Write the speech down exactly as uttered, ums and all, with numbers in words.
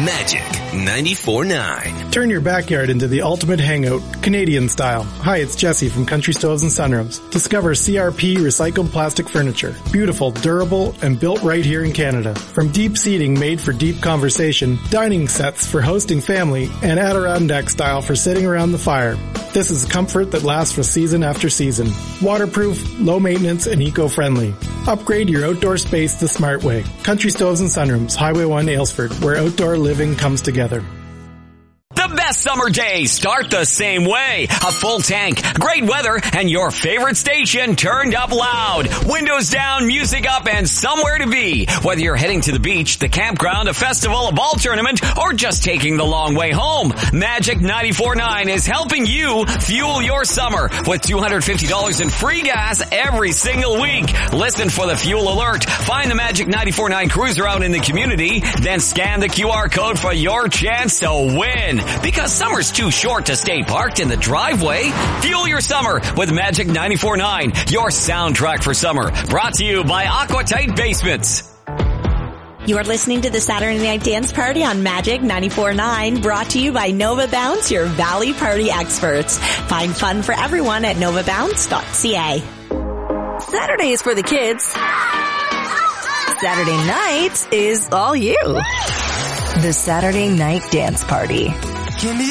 Magic ninety-four point nine. Turn your backyard into the ultimate hangout, Canadian style. Hi, it's Jesse from Country Stoves and Sunrooms. Discover C R P recycled plastic furniture. Beautiful, durable, and built right here in Canada. From deep seating made for deep conversation, dining sets for hosting family, and Adirondack style for sitting around the fire. This is comfort that lasts for season after season. Waterproof, low maintenance, and eco-friendly. Upgrade your outdoor space the smart way. Country Stoves and Sunrooms, Highway one, Aylesford, where outdoor living comes together. The best summer days start the same way. A full tank, great weather, and your favorite station turned up loud. Windows down, music up, and somewhere to be. Whether you're heading to the beach, the campground, a festival, a ball tournament, or just taking the long way home, Magic ninety-four point nine is helping you fuel your summer with two hundred fifty dollars in free gas every single week. Listen for the fuel alert. Find the Magic ninety-four point nine cruiser out in the community, then scan the Q R code for your chance to win. Because summer's too short to stay parked in the driveway. Fuel your summer with Magic ninety-four point nine, your soundtrack for summer. Brought to you by Aquatight Basements. You are listening to the Saturday Night Dance Party on Magic ninety-four point nine, brought to you by Nova Bounce, your Valley Party experts. Find fun for everyone at nova bounce dot c a. Saturday is for the kids. Saturday night is all you. The Saturday Night Dance Party. Give me